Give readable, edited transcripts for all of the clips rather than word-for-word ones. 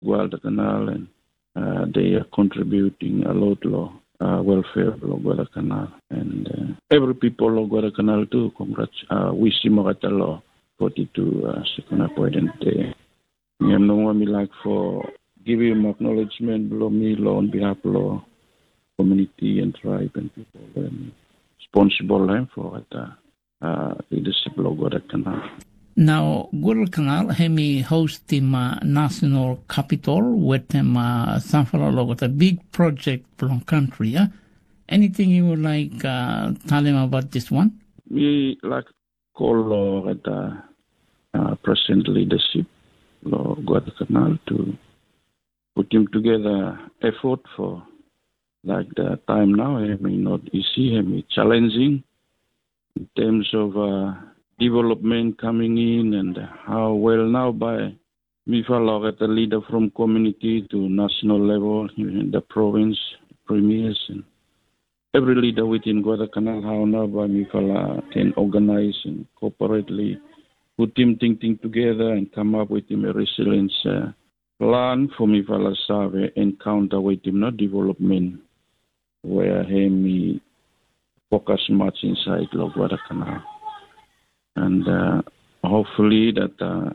Guadalcanal, and they are contributing a lot to welfare of Guadalcanal. And every people of Guadalcanal too, congrats. Wish you more 42 second appointment day. I'm no me like for give him acknowledgement below me law on behalf of community and tribe and people responsible for leadership of Guadalcanal. Now, Guadalcanal hemi host him national capital with him Sanfala logo, a big project from country. Yeah? Anything you would like tell him about this one? We like call at present leadership of Guadalcanal to put him together effort for like the time now. I mean, not easy, I mean, challenging in terms of development coming in and how well now by me follow at the leader from community to national level in the province, premiers and every leader within Guadalcanal, how now by me follow can organize and corporately put him thinking together and come up with him a resilience plan for me follow serve encounter with him not development where he focus much inside Guadalcanal. And hopefully that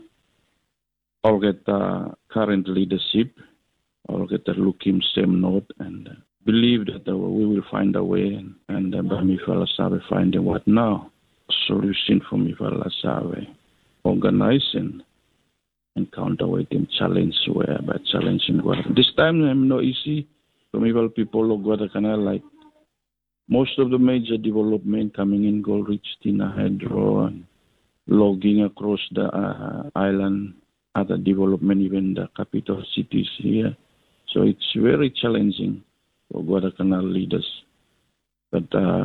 all get current leadership, all get look him same note and believe that we will find a way and Bamifala Sabe finding what now solution for Mifala Sabe organize and encounter with him challenge where by challenging Guadalcanal. This time I'm not easy for Mifala people of Guadalcanal like most of the major development coming in Gold Reach, Tina Hydro, and logging across the island, other development, even the capital cities here. So it's very challenging for Guadalcanal leaders. But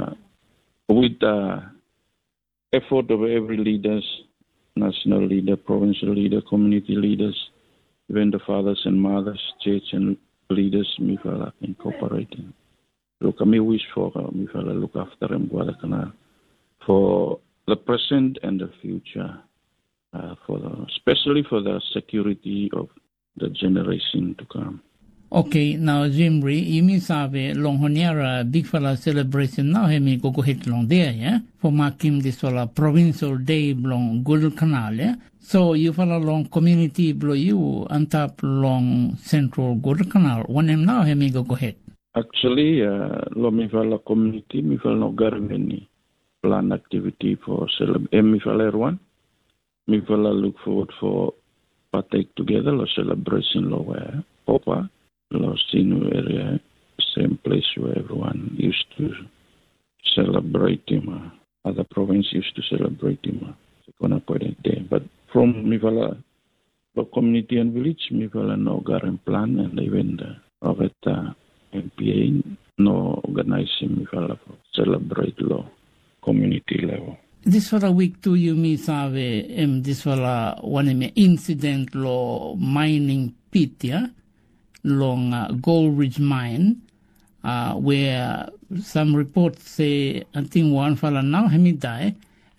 with the effort of every leaders, national leader, provincial leader, community leaders, even the fathers and mothers, church and leaders, Mifala incorporating. Look, I wish for me fella look after him Guadalcanal for the present and the future, especially for the security of the generation to come. Okay, now Jimri, you mean sabe long honiera big fella celebration now hemi go hit long there, yeah? For marking this fella provincial day long Guadalcanal, yeah? So you fella long community blow you on top long central Guadalcanal. One him now hemi go hit. Actually, me fala community, me fala no garmeni plan activity for me fala everyone. Me fala look forward for partake together lo celebration lo where Popa lo sinu area same place where everyone used to celebrate him. Other province used to celebrate him. Second appointed day, but from me fala the community and village, me fala no garam plan and even the MPA no organizing for celebrate law community level. This for a week too you mean sabe this for a one incident law mining pit, yeah? Long Gold Ridge mine where some reports say I think one fella now he die.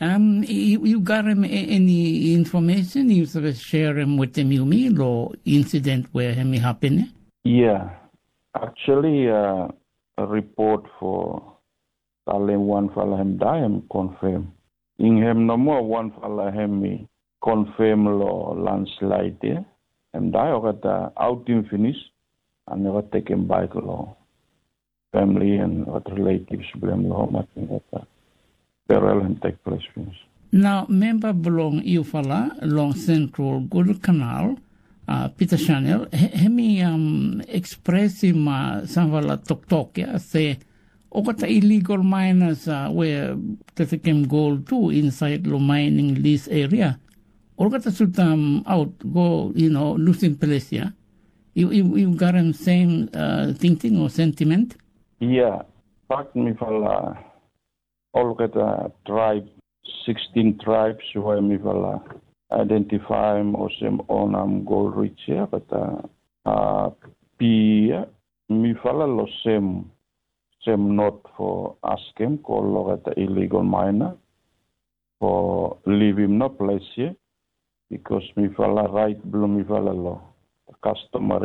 You got him any information? You sort of share him with them you mean or incident where he happened? Yeah. Actually, a report for Salem one fella him die him confirm. In him no more one fella him confirm lo landslide there. Him die or the outing finish and never take him back lo family and what relatives blame lo nothing that burial and take place finish. Now member belong you fella long central Guadalcanal. Peter Chanel, hemi express him samvala tok ya say okata illegal miners where they can gold too inside the mining lease area. Or got to out go losing place yeah. You got him same thinking or sentiment? Yeah, fact me fala all got a tribe 16 tribes where me fala identify or same on Gold Reach here, but me follow lo same note for ask him call at the illegal miner for leave him no place here because me follow right blue me follow law customer